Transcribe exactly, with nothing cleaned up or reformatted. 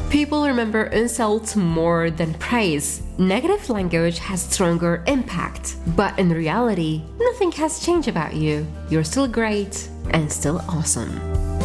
People remember insults more than praise. Negative language has stronger impact. But in reality, nothing has changed about you. You're still great and still awesome.